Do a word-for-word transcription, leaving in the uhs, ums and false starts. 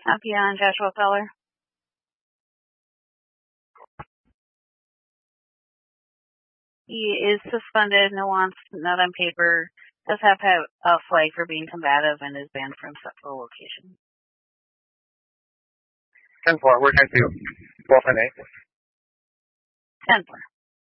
Copy on Joshua Feller. He is suspended, no wants, not on paper, does have to have a flag for being combative, and is banned from several locations. ten four, we're going to Wolf and eight. ten four.